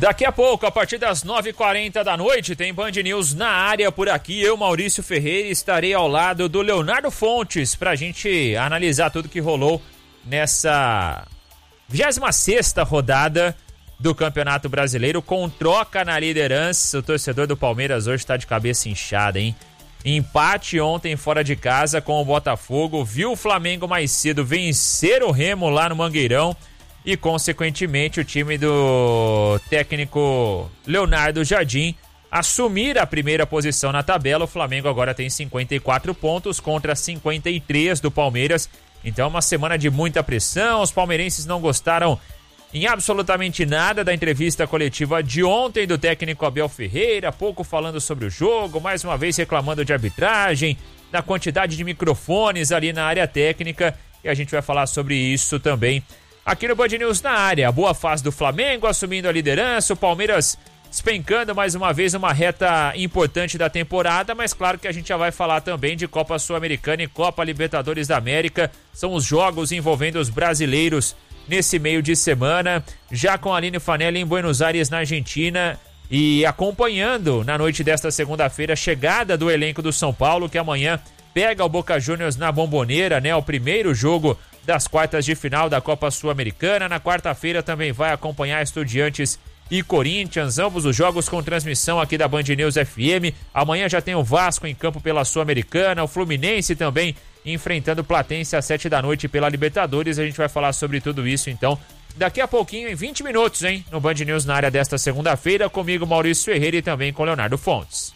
Daqui a pouco, a partir das 9h40 da noite, tem Band News na área por aqui. Eu, Maurício Ferreira, estarei ao lado do Leonardo Fontes pra gente analisar tudo que rolou nessa 26ª rodada do Campeonato Brasileiro, com troca na liderança. O torcedor do Palmeiras hoje tá de cabeça inchada, hein? Empate ontem fora de casa com o Botafogo, viu o Flamengo mais cedo vencer o Remo lá no Mangueirão e, consequentemente, o time do técnico Leonardo Jardim assumir a primeira posição na tabela. O Flamengo agora tem 54 pontos contra 53 do Palmeiras. Então, uma semana de muita pressão. Os palmeirenses não gostaram em absolutamente nada da entrevista coletiva de ontem do técnico Abel Ferreira, pouco falando sobre o jogo, mais uma vez reclamando de arbitragem, da quantidade de microfones ali na área técnica, e a gente vai falar sobre isso também aqui no Band News na área. A boa fase do Flamengo assumindo a liderança, o Palmeiras despencando mais uma vez uma reta importante da temporada, mas claro que a gente já vai falar também de Copa Sul-Americana e Copa Libertadores da América. São os jogos envolvendo os brasileiros nesse meio de semana, já com a Aline Fanelli em Buenos Aires, na Argentina, e acompanhando na noite desta segunda-feira a chegada do elenco do São Paulo, que amanhã pega o Boca Juniors na Bomboneira, né? O primeiro jogo das quartas de final da Copa Sul-Americana. Na quarta-feira também vai acompanhar Estudiantes e Corinthians, ambos os jogos com transmissão aqui da Band News FM. Amanhã já tem o Vasco em campo pela Sul-Americana, o Fluminense também enfrentando o Platense às 7 da noite pela Libertadores. A gente vai falar sobre tudo isso, então, daqui a pouquinho, em 20 minutos, hein? No Band News na área desta segunda-feira, comigo, Maurício Ferreira, e também com Leonardo Fontes.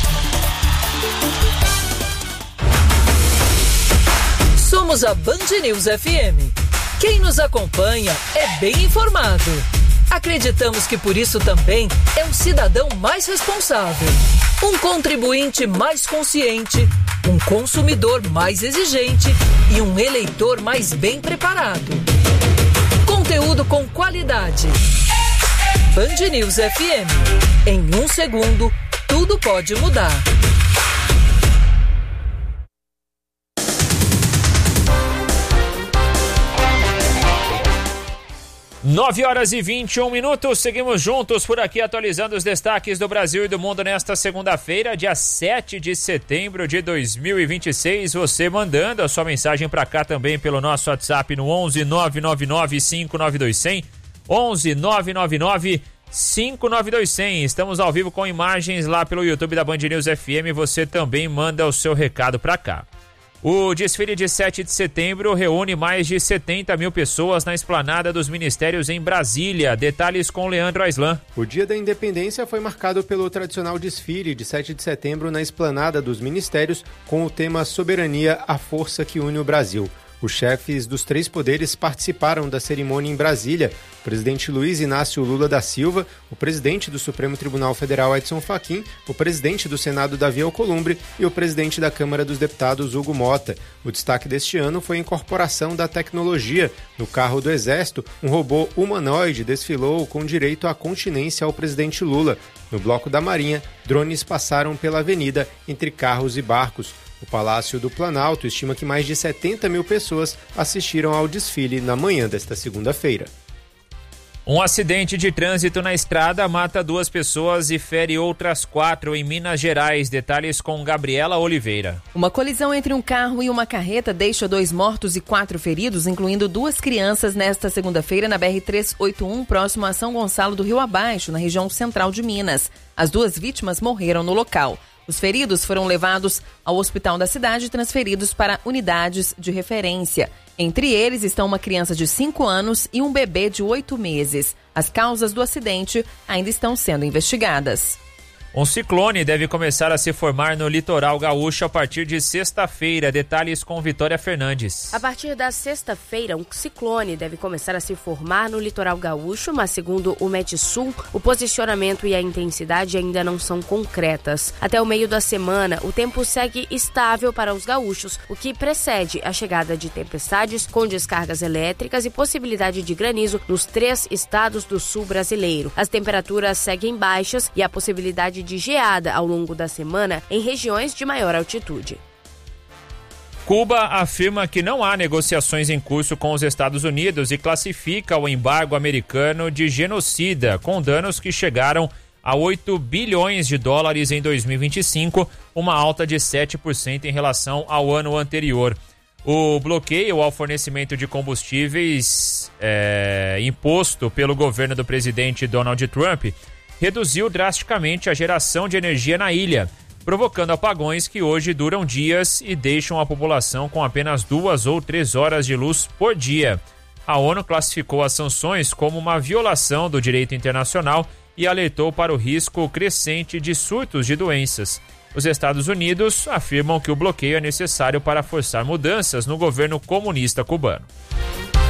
Somos a Band News FM. Quem nos acompanha é bem informado. Acreditamos que por isso também é um cidadão mais responsável, um contribuinte mais consciente, um consumidor mais exigente e um eleitor mais bem preparado. Conteúdo com qualidade. Band News FM. Em 1 segundo, tudo pode mudar. 9h21, seguimos juntos por aqui atualizando os destaques do Brasil e do mundo nesta segunda-feira, dia 7 de setembro de 2026. Você mandando a sua mensagem para cá também pelo nosso WhatsApp no 11 999 592 100, 11 999 592 100. Estamos ao vivo com imagens lá pelo YouTube da Band News FM. Você também manda o seu recado para cá. O desfile de 7 de setembro reúne mais de 70 mil pessoas na esplanada dos ministérios em Brasília. Detalhes com Leandro Aislan. O Dia da Independência foi marcado pelo tradicional desfile de 7 de setembro na esplanada dos ministérios com o tema Soberania, a força que une o Brasil. Os chefes dos 3 poderes participaram da cerimônia em Brasília. O presidente Luiz Inácio Lula da Silva, o presidente do Supremo Tribunal Federal Edson Fachin, o presidente do Senado Davi Alcolumbre e o presidente da Câmara dos Deputados Hugo Mota. O destaque deste ano foi a incorporação da tecnologia. No carro do Exército, um robô humanoide desfilou com direito à continência ao presidente Lula. No bloco da Marinha, drones passaram pela avenida entre carros e barcos. O Palácio do Planalto estima que mais de 70 mil pessoas assistiram ao desfile na manhã desta segunda-feira. Um acidente de trânsito na estrada mata 2 pessoas e fere outras 4 em Minas Gerais. Detalhes com Gabriela Oliveira. Uma colisão entre um carro e uma carreta deixa 2 mortos e 4 feridos, incluindo 2 crianças, nesta segunda-feira na BR-381, próximo a São Gonçalo do Rio Abaixo, na região central de Minas. As 2 vítimas morreram no local. Os feridos foram levados ao hospital da cidade e transferidos para unidades de referência. Entre eles estão uma criança de 5 anos e um bebê de 8 meses. As causas do acidente ainda estão sendo investigadas. Um ciclone deve começar a se formar no litoral gaúcho a partir de sexta-feira. Detalhes com Vitória Fernandes. A partir da sexta-feira, um ciclone deve começar a se formar no litoral gaúcho, mas segundo o Metsul, o posicionamento e a intensidade ainda não são concretas. Até o meio da semana, o tempo segue estável para os gaúchos, o que precede a chegada de tempestades com descargas elétricas e possibilidade de granizo nos 3 estados do sul brasileiro. As temperaturas seguem baixas e a possibilidade de geada ao longo da semana em regiões de maior altitude. Cuba afirma que não há negociações em curso com os Estados Unidos e classifica o embargo americano de genocida, com danos que chegaram a 8 bilhões de dólares em 2025, uma alta de 7% em relação ao ano anterior. O bloqueio ao fornecimento de combustíveis imposto pelo governo do presidente Donald Trump reduziu drasticamente a geração de energia na ilha, provocando apagões que hoje duram dias e deixam a população com apenas 2 ou 3 horas de luz por dia. A ONU classificou as sanções como uma violação do direito internacional e alertou para o risco crescente de surtos de doenças. Os Estados Unidos afirmam que o bloqueio é necessário para forçar mudanças no governo comunista cubano.